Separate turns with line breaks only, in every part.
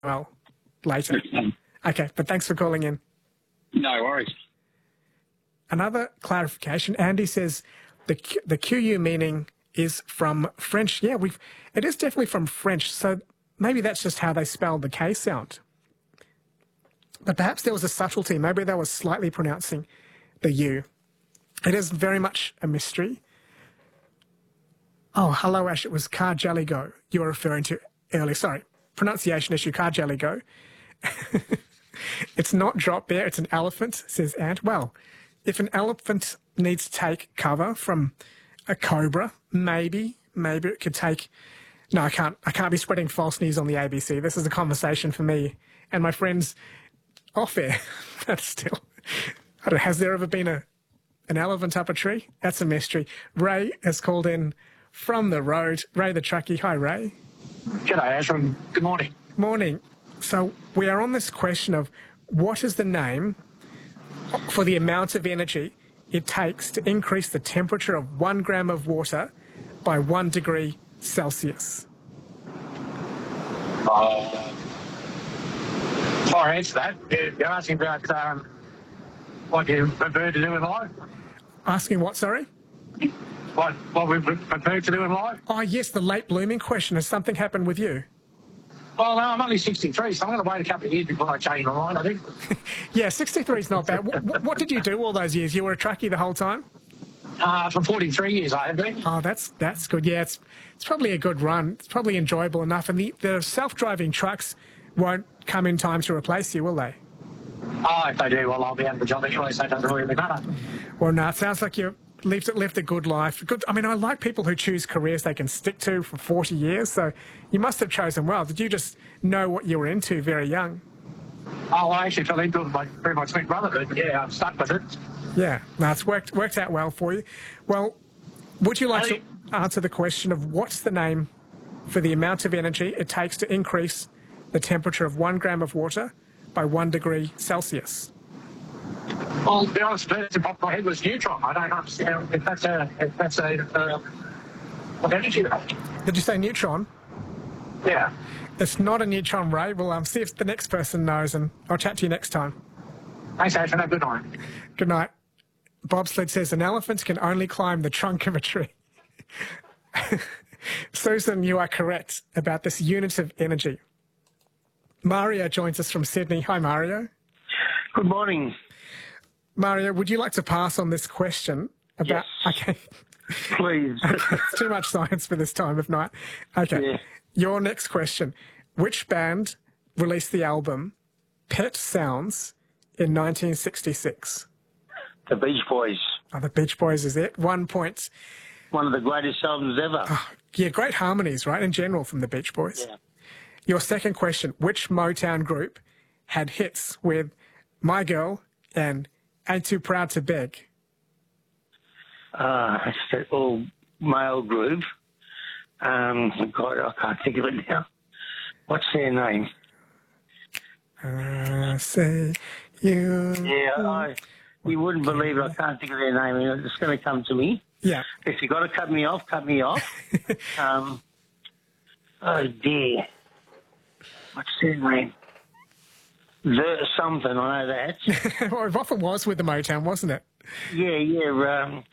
well later. Okay, but thanks for calling in.
No worries.
Another clarification. Andy says the QU meaning is from French. Yeah, it is definitely from French. So maybe that's just how they spelled the K sound. But perhaps there was a subtlety. Maybe they were slightly pronouncing the U. It is very much a mystery. Oh, hello, Ash. It was Carjaligo you were referring to earlier. Sorry, pronunciation issue, Carjaligo. It's not drop bear, it's an elephant, says Ant. Well, if an elephant needs to take cover from a cobra, maybe it could take... No, I can't be spreading false news on the ABC. This is a conversation for me and my friends off air. But still, I don't know, has there ever been an elephant up a tree? That's a mystery. Ray has called in from the road. Ray the truckie. Hi, Ray.
G'day, Ashram. Good morning.
Morning. So we are on this question of what is the name for the amount of energy it takes to increase the temperature of 1 gram of water by 1 degree Celsius?
Before I answer that, you're asking about what you prefer to do in life?
Asking what, sorry?
What we prefer to do in life?
Oh, yes, the late blooming question. Has something happened with you?
Well, no, I'm only 63, so I'm going to wait a couple of years before I change my mind, I think.
Yeah, 63 is not bad. What did you do all those years? You were a truckie the whole time?
For 43 years, I have been.
Oh, that's good. Yeah, it's probably a good run. It's probably enjoyable enough. And the self-driving trucks won't come in time to replace you, will they?
Oh, if they do, well, I'll be out of the job anyway, so it doesn't really matter.
Well, no, it sounds like you lived a good life. Good. I mean, I like people who choose careers they can stick to for 40 years, so you must have chosen well. Did you just know what you were into very young?
Oh, I actually fell into it like pretty much big brother, but yeah, I'm stuck with it.
Yeah, no, it's worked out well for you. Well, would you like to answer the question of what's the name for the amount of energy it takes to increase the temperature of 1 gram of water by 1 degree Celsius?
Well, to be honest, the first thing popped in my head was neutron. I don't understand if that's what energy that is.
Did you say neutron?
Yeah.
It's not a neutron, Ray. We'll see if the next person knows, and I'll chat to you next time.
Thanks, Ashton. Have a good night.
Good night. Bobsled says an elephant can only climb the trunk of a tree. Susan, you are correct about this unit of energy. Mario joins us from Sydney. Hi, Mario.
Good morning.
Mario, would you like to pass on this question about...
Yes.
Okay.
Please.
Okay. It's too much science for this time of night. Okay.
Yeah.
Your next question. Which band released the album Pet Sounds in 1966?
The Beach Boys.
Oh, the Beach Boys is it. 1 point.
One of the greatest albums ever.
Oh, yeah, great harmonies, right, in general from the Beach Boys.
Yeah.
Your second question. Which Motown group had hits with My Girl and Ain't Too Proud to Beg?
It's an all-male group. God, I can't think of it now. What's their name?
Say you...
Yeah, you wouldn't believe it. I can't think of their name. It's going to come to me.
Yeah.
If you've got to cut me off, cut me off. Oh, dear. What's their name? The something, I know that.
Well, it often was with the Motown, wasn't it?
Yeah.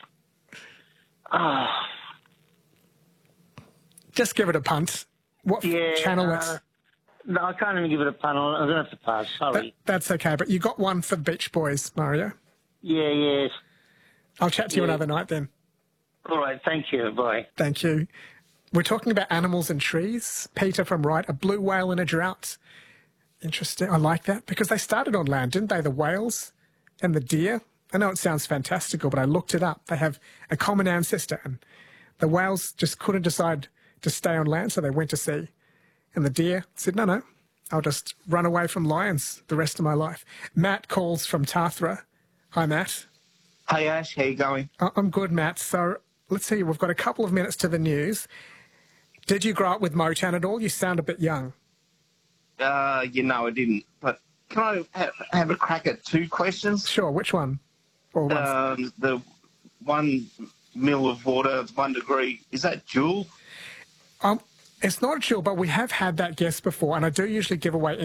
Just give it a punt. What channel it's...
No, I can't even give it a punt. I'm going to have to pass. Sorry.
That's okay, but you got one for Beach Boys, Mario.
Yes.
I'll chat to you another night then.
All right, thank you. Bye.
Thank you. We're talking about animals and trees. Peter from Wright, a blue whale in a drought. Interesting. I like that because they started on land, didn't they? The whales and the deer. I know it sounds fantastical, but I looked it up. They have a common ancestor, and the whales just couldn't decide to stay on land, so they went to sea. And the deer said, no, I'll just run away from lions the rest of my life. Matt calls from Tathra. Hi, Matt.
Hey, Ash. How you going?
I'm good, Matt. So let's see. We've got a couple of minutes to the news. Did you grow up with Motown at all? You sound a bit young.
I didn't. But can I have a crack at two questions?
Sure. Which one? Or ones?
The 1 mil of water, 1 degree, is that Joule?
It's not a Joule, but we have had that guess before, and I do usually give away